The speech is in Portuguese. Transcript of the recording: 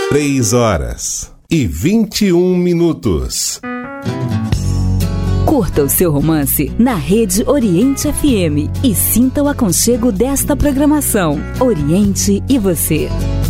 3h21. Curta o seu romance na Rede Oriente FM e sinta o aconchego desta programação. Oriente e você.